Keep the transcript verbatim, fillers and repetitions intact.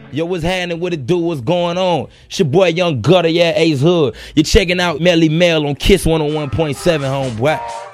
Yo, what's happening? What it do? What's going on? It's your boy Young Gutter, yeah, Ace Hood. You're checking out Melly Mel on Kiss one oh one point seven, homeboy.